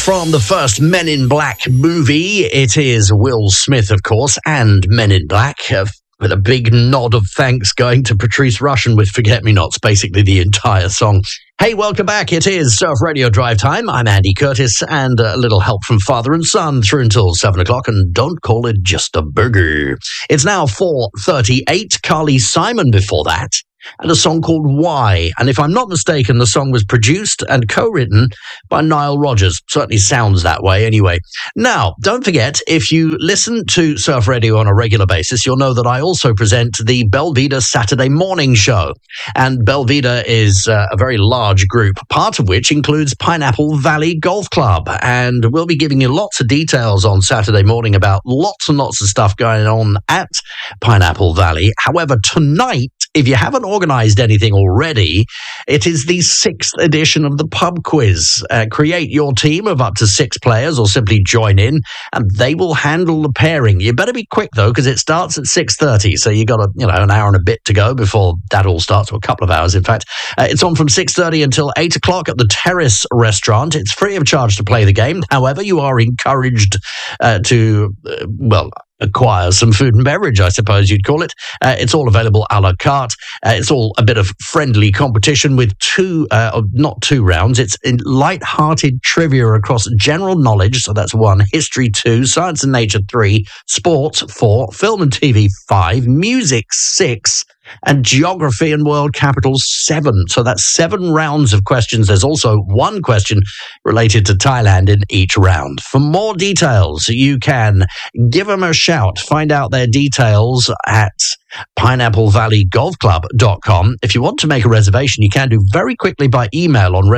from the first Men in Black movie. It is Will Smith, of course, and Men in Black, with a big nod of thanks going to Patrice Rushen with Forget Me Nots, basically the entire song. Hey, welcome back. It is Surf Radio Drive Time. I'm Andy Curtis, and a little help from father and son through until 7 o'clock, and don't call it just a burger. It's now 4:38. Carly Simon before that, and a song called Why. And if I'm not mistaken, the song was produced and co-written by Nile Rodgers. Certainly sounds that way anyway. Now, don't forget, if you listen to Surf Radio on a regular basis, you'll know that I also present the Belvedere Saturday morning show. And Belvedere is a very large group, part of which includes Pineapple Valley Golf Club. And we'll be giving you lots of details on Saturday morning about lots and lots of stuff going on at Pineapple Valley. However, tonight, if you haven't organized anything already, it is the 6th edition of the pub quiz. Create your team of up to 6 players or simply join in, and they will handle the pairing. You better be quick, though, because it starts at 6:30, so you got an hour and a bit to go before that all starts, or a couple of hours, in fact. It's on from 6:30 until 8 o'clock at the Terrace Restaurant. It's free of charge to play the game. However, you are encouraged to acquire some food and beverage, I suppose you'd call it. It's all available a la carte. It's all a bit of friendly competition with not two rounds. It's in light-hearted trivia across general knowledge, so that's 1, history 2, science and nature 3, sports 4, film and TV 5, music 6, and geography and world capitals 7. So that's 7 rounds of questions. There's also 1 question related to Thailand in each round. For more details, you can give them a shout. Find out their details at pineapplevalley.golfclub.com. If you want to make a reservation, you can do very quickly by email on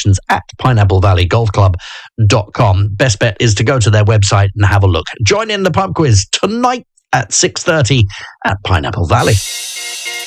reservations@pineapplevalleygolfclub.com. Best bet is to go to their website and have a look. Join in the pub quiz tonight at 6:30 at Pineapple Valley.